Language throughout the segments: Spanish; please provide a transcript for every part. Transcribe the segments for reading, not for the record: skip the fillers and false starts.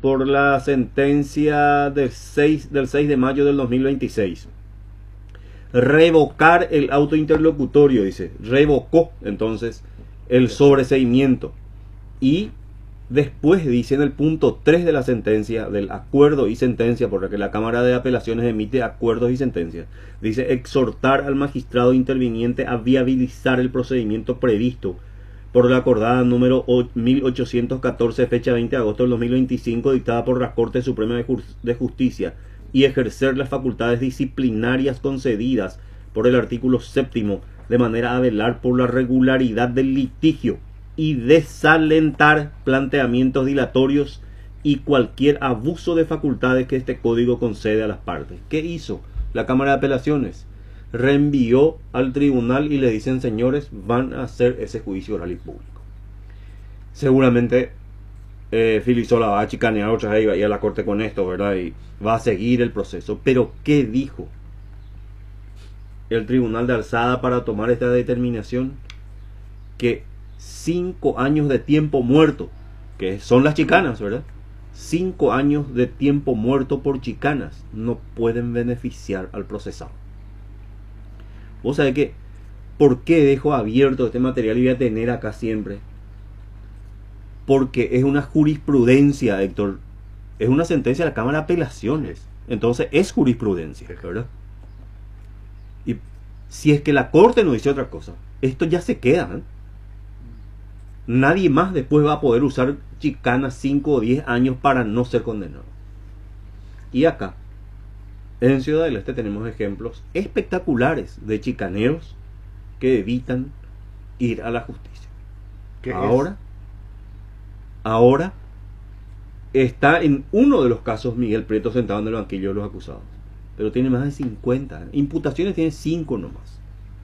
por la sentencia del 6 de mayo del 2026. Revocar el auto interlocutorio, dice. Revocó entonces el sobreseimiento. Y después dice en el punto 3 de la sentencia, del acuerdo y sentencia, porque la Cámara de Apelaciones emite acuerdos y sentencias, dice exhortar al magistrado interviniente a viabilizar el procedimiento previsto por la acordada número 1814, fecha 20 de agosto del 2025, dictada por la Corte Suprema de Justicia, y ejercer las facultades disciplinarias concedidas por el artículo 7, de manera a velar por la regularidad del litigio y desalentar planteamientos dilatorios y cualquier abuso de facultades que este código concede a las partes. ¿Qué hizo la Cámara de Apelaciones? Reenvió al tribunal y le dicen, señores, van a hacer ese juicio oral y público. Seguramente Filisola va a chicanear otra vez y va a ir a la corte con esto, ¿verdad? Y va a seguir el proceso. Pero ¿qué dijo el tribunal de alzada para tomar esta determinación? Que 5 años de tiempo muerto, que son las chicanas, ¿verdad? 5 años de tiempo muerto por chicanas no pueden beneficiar al procesado. Vos sabés que, ¿por qué dejo abierto este material y voy a tener acá siempre? Porque es una jurisprudencia, Héctor. Es una sentencia de la Cámara de Apelaciones. Entonces es jurisprudencia, ¿verdad? Y si es que la Corte no dice otra cosa, esto ya se queda, ¿eh? Nadie más después va a poder usar chicanas 5 o 10 años para no ser condenado. Y acá, en Ciudad del Este, tenemos ejemplos espectaculares de chicaneros que evitan ir a la justicia. Ahora está en uno de los casos Miguel Prieto sentado en el banquillo de los acusados. Pero tiene más de 50. Imputaciones tiene 5 nomás.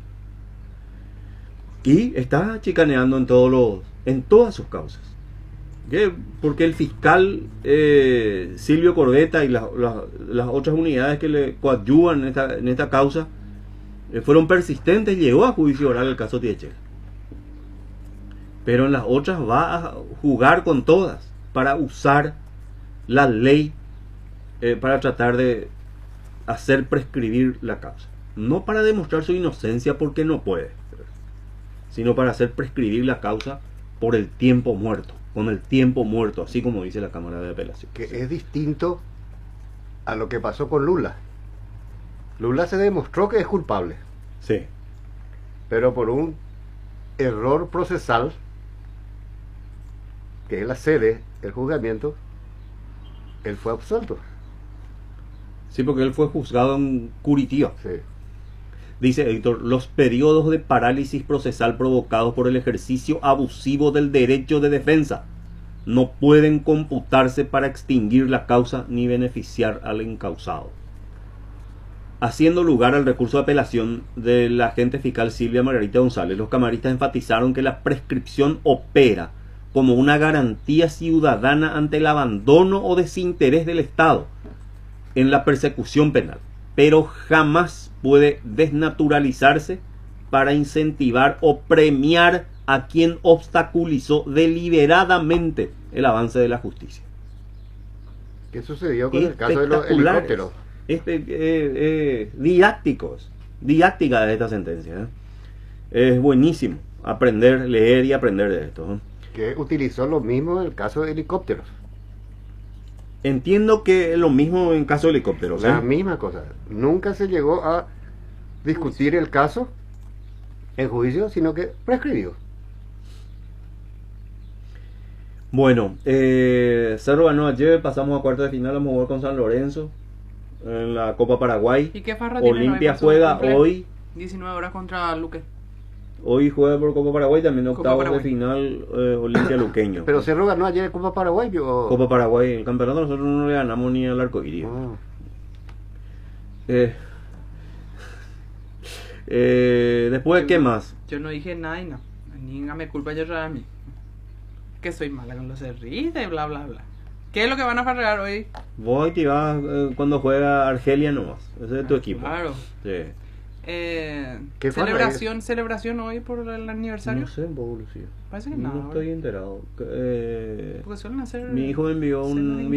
Y está chicaneando en todas sus causas. Porque el fiscal Silvio Corbetta y las otras unidades que le coadyuvan en esta causa fueron persistentes, llegó a juicio oral el caso Tiechel. Pero en las otras va a jugar con todas para usar la ley para tratar de hacer prescribir la causa. No para demostrar su inocencia porque no puede, sino para hacer prescribir la causa por el tiempo muerto, con el tiempo muerto, así como dice la Cámara de Apelación. Que es distinto a lo que pasó con Lula. Lula se demostró que es culpable. Sí. Pero por un error procesal, que es la sede del juzgamiento, él fue absuelto. Sí, porque él fue juzgado en Curitiba. Sí. Dice Héctor, los periodos de parálisis procesal provocados por el ejercicio abusivo del derecho de defensa no pueden computarse para extinguir la causa ni beneficiar al encausado. Haciendo lugar al recurso de apelación de la agente fiscal Silvia Margarita González, los camaristas enfatizaron que la prescripción opera como una garantía ciudadana ante el abandono o desinterés del Estado en la persecución penal, pero jamás puede desnaturalizarse para incentivar o premiar a quien obstaculizó deliberadamente el avance de la justicia. ¿Qué sucedió con el caso de los helicópteros? Didáctica de esta sentencia. Es buenísimo aprender, leer y aprender de esto. Que utilizó lo mismo en el caso de helicópteros. Entiendo que lo mismo en caso de helicópteros. La misma cosa. Nunca se llegó a discutir el caso en juicio, sino que prescribió. Bueno, Cerro ganó ayer, pasamos a cuartos de final, vamos a jugar con San Lorenzo en la Copa Paraguay. ¿Y qué farra Olimpia juega hoy 19 horas contra Luque. Hoy juega por Copa Paraguay, también octavos de final Olimpia Luqueño. Pero Cerro ganó ayer en Copa Paraguay. Copa Paraguay, el campeonato nosotros no le ganamos ni al Arcoíris. Después, ¿qué más? Yo no dije nada y no. Ni me culpa yo a mí. Que soy mala con los cerritos y bla bla bla. ¿Qué es lo que van a farrear hoy? Voy que vas cuando juega Argelia nomás. Ese es tu equipo. Claro. Sí. ¿Celebración hoy por el aniversario? No sé, Lucía. Parece que no nada. Estoy enterado. Porque suelen hacer. Mi hijo me envió un